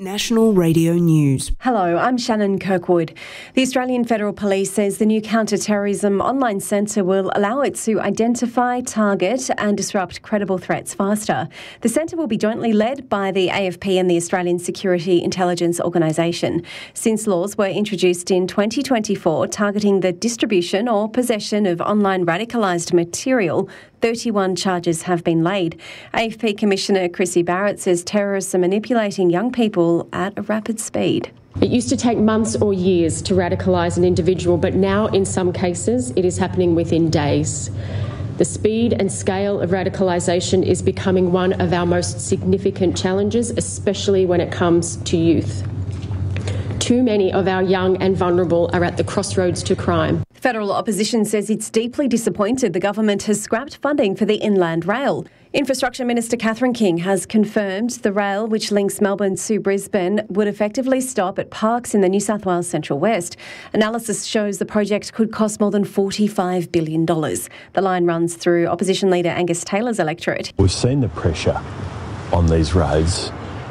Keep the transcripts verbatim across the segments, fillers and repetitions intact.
National Radio News. Hello, I'm Shannon Kirkwood. The Australian Federal Police says the new counter-terrorism online centre will allow it to identify, target and disrupt credible threats faster. The centre will be jointly led by the A F P and the Australian Security Intelligence Organisation. Since laws were introduced in twenty twenty-four targeting the distribution or possession of online radicalised material, thirty-one charges have been laid. A F P Commissioner Chrissy Barrett says terrorists are manipulating young people at a rapid speed. It used to take months or years to radicalise an individual, but now in some cases it is happening within days. The speed and scale of radicalisation is becoming one of our most significant challenges, especially when it comes to youth. Too many of our young and vulnerable are at the crossroads to crime. Federal opposition says it's deeply disappointed the government has scrapped funding for the Inland Rail. Infrastructure Minister Catherine King has confirmed the rail, which links Melbourne to Brisbane, would effectively stop at parks in the New South Wales Central West. Analysis shows the project could cost more than forty-five billion dollars. The line runs through opposition leader Angus Taylor's electorate. We've seen the pressure on these roads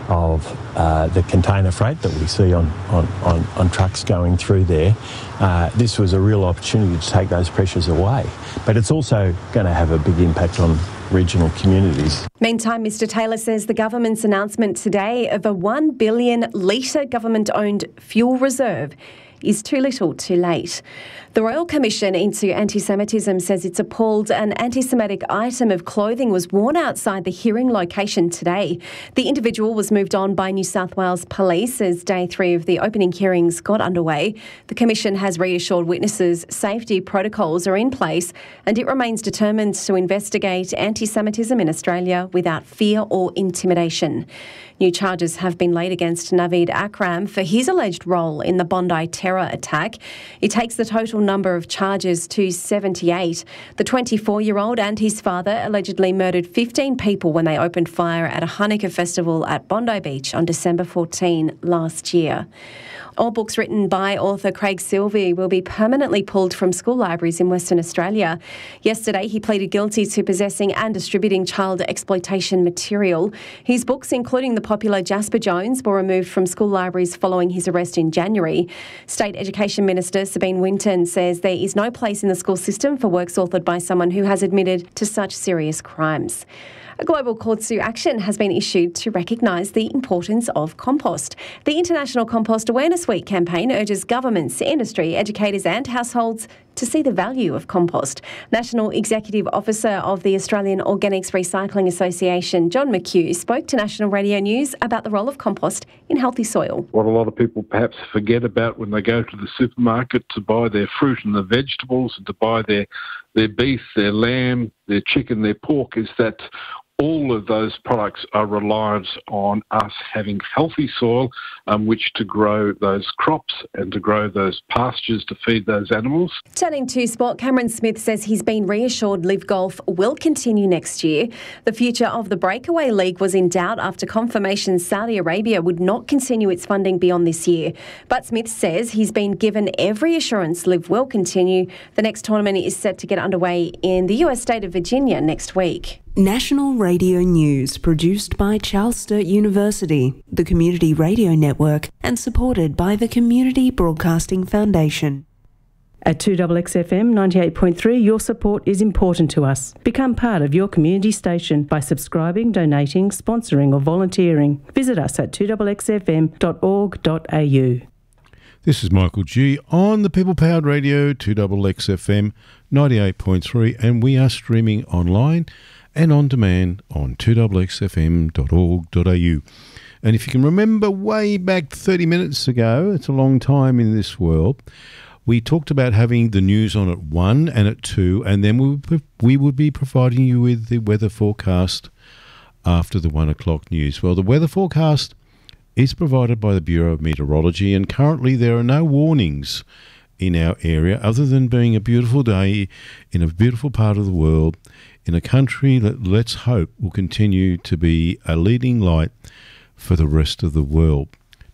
of uh, the container freight that we see on, on, on, on trucks going through there. Uh, this was a real opportunity to take those pressures away. But it's also going to have a big impact on regional communities. Meantime, Mr Taylor says the government's announcement today of a one billion litre government-owned fuel reserve is too little too late. The Royal Commission into Anti-Semitism says it's appalled an anti-Semitic item of clothing was worn outside the hearing location today. The individual was moved on by New South Wales Police as day three of the opening hearings got underway. The Commission has reassured witnesses safety protocols are in place and it remains determined to investigate anti-Semitism in Australia without fear or intimidation. New charges have been laid against Naveed Akram for his alleged role in the Bondi terror attack. It takes the total number of charges to seventy-eight. The twenty-four-year-old and his father allegedly murdered fifteen people when they opened fire at a Hanukkah festival at Bondi Beach on December fourteenth last year. All books written by author Craig Silvey will be permanently pulled from school libraries in Western Australia. Yesterday, he pleaded guilty to possessing and distributing child exploitation material. His books, including the popular Jasper Jones, were removed from school libraries following his arrest in January. State Education Minister Sabine Winton says there is no place in the school system for works authored by someone who has admitted to such serious crimes. A global call to action has been issued to recognise the importance of compost. The International Compost Awareness Week campaign urges governments, industry, educators and households to see the value of compost. National Executive Officer of the Australian Organics Recycling Association, John McHugh, spoke to National Radio News about the role of compost in healthy soil. What a lot of people perhaps forget about when they go to the supermarket to buy their fruit and the vegetables and to buy their, their beef, their lamb, their chicken, their pork is that all of those products are reliant on us having healthy soil um, which to grow those crops and to grow those pastures to feed those animals. Turning to sport, Cameron Smith says he's been reassured Live Golf will continue next year. The future of the Breakaway League was in doubt after confirmation Saudi Arabia would not continue its funding beyond this year. But Smith says he's been given every assurance Live will continue. The next tournament is set to get underway in the U S state of Virginia next week. National Radio News, produced by Charles Sturt University, the Community Radio Network, and supported by the Community Broadcasting Foundation. At two X X F M ninety-eight point three, your support is important to us. Become part of your community station by subscribing, donating, sponsoring or volunteering. Visit us at two X X F M dot org dot a u. This is Michael G on the People Powered Radio, two X X F M ninety-eight point three, and we are streaming online and on demand on two X X F M dot org dot a u. And if you can remember way back thirty minutes ago, it's a long time in this world, we talked about having the news on at one and at two, and then we would, we would be providing you with the weather forecast after the one o'clock news. Well, the weather forecast is provided by the Bureau of Meteorology, and currently there are no warnings in our area other than being a beautiful day in a beautiful part of the world, in a country that, let's hope, will continue to be a leading light for the rest of the world.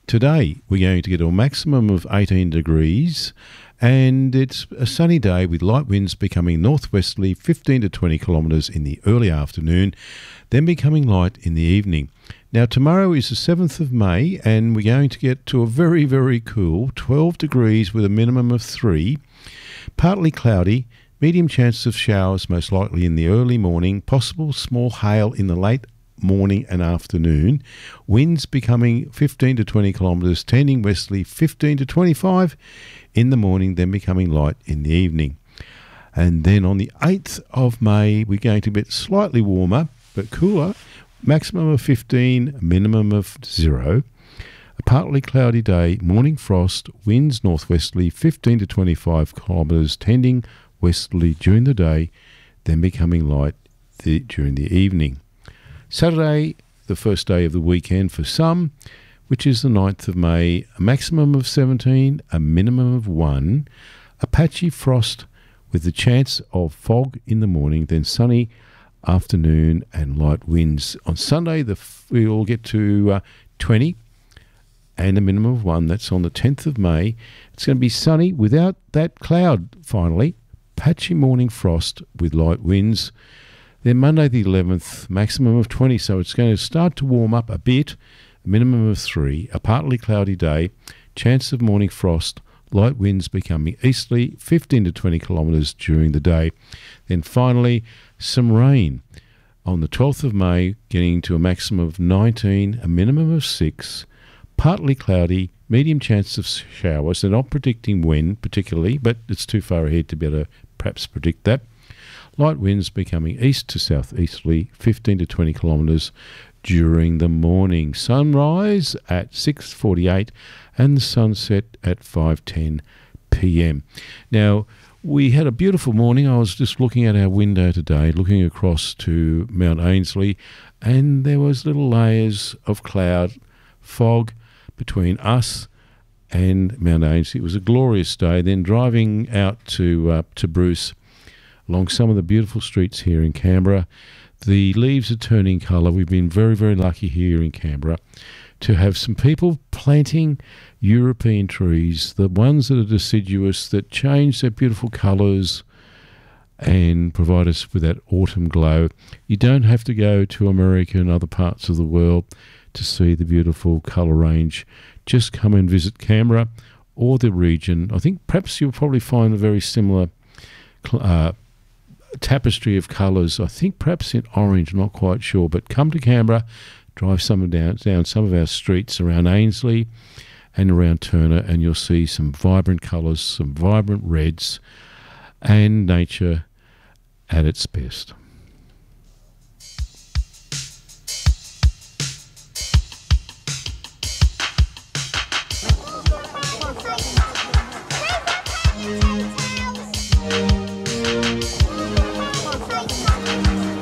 Today, we're going to get a maximum of eighteen degrees, and it's a sunny day with light winds becoming northwesterly fifteen to twenty kilometres in the early afternoon, then becoming light in the evening. Now, tomorrow is the seventh of May, and we're going to get to a very, very cool twelve degrees with a minimum of three, partly cloudy, medium chance of showers most likely in the early morning, possible small hail in the late morning and afternoon, winds becoming fifteen to twenty kilometres, tending westerly fifteen to twenty-five in the morning, then becoming light in the evening. And then on the eighth of May, we're going to get slightly warmer but cooler, maximum of fifteen, minimum of zero. A partly cloudy day, morning frost, winds northwesterly fifteen to twenty-five kilometres, tending westerly during the day, then becoming light the, during the evening. Saturday, the first day of the weekend for some, which is the ninth of May, a maximum of seventeen, a minimum of one, a patchy frost with the chance of fog in the morning, then sunny afternoon and light winds. On Sunday, the, we'll get to uh, twenty and a minimum of one. That's on the tenth of May. It's going to be sunny without that cloud finally, patchy morning frost with light winds. Then Monday the eleventh, maximum of twenty, so it's going to start to warm up a bit, a minimum of three, a partly cloudy day, chance of morning frost, light winds becoming easterly, fifteen to twenty kilometres during the day. Then finally, some rain on the twelfth of May, getting to a maximum of nineteen, a minimum of six, partly cloudy, medium chance of showers. They're not predicting when particularly, but it's too far ahead to be able to perhaps predict that. Light winds becoming east to southeasterly, fifteen to twenty kilometres during the morning. Sunrise at six forty-eight and the sunset at five ten p m. Now, we had a beautiful morning. I was just looking at our window today, looking across to Mount Ainslie, and there was little layers of cloud, fog between us and Mount Ainslie. It was a glorious day. Then driving out to uh, to Bruce, along some of the beautiful streets here in Canberra, the leaves are turning colour. We've been very, very lucky here in Canberra to have some people planting European trees, the ones that are deciduous, that change their beautiful colours and provide us with that autumn glow. You don't have to go to America and other parts of the world to see the beautiful colour range. Just come and visit Canberra or the region. I think perhaps you'll probably find a very similar uh, tapestry of colours. I think perhaps in orange, not quite sure, but come to Canberra, drive some down, down some of our streets around Ainslie and around Turner, and you'll see some vibrant colours, some vibrant reds, and nature at its best.